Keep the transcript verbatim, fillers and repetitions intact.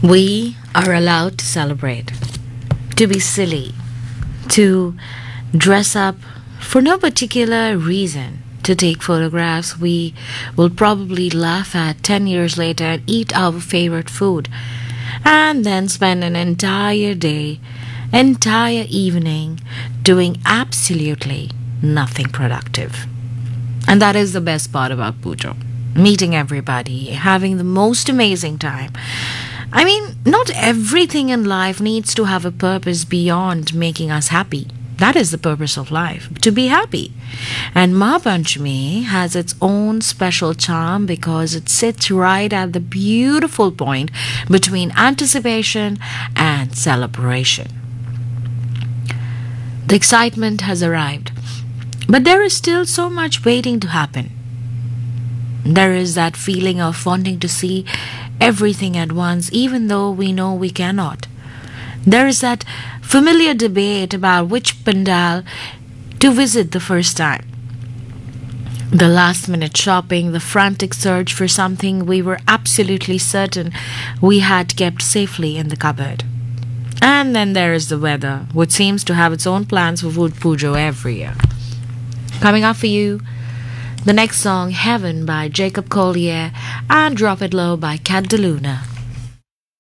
We are allowed to celebrate, to be silly, to dress up for no particular reason, to take photographs we will probably laugh at ten years later and eat our favorite food, and then spend an entire day, entire evening doing absolutely nothing productive. And that is the best part about Pujo. Meeting everybody, having the most amazing time. I mean, not everything in life needs to have a purpose beyond making us happy. That is the purpose of life, to be happy. And Mahapanchami has its own special charm because it sits right at the beautiful point between anticipation and celebration. The excitement has arrived, but there is still so much waiting to happen. There is that feeling of wanting to see everything at once, even though we know we cannot. There is that familiar debate about which pandal to visit the first time. The last minute shopping, the frantic search for something we were absolutely certain we had kept safely in the cupboard. And then there is the weather, which seems to have its own plans for Wood Pujo every year. Coming up for you, the next song, Heaven by Jacob Collier and Drop It Low by Cat DeLuna.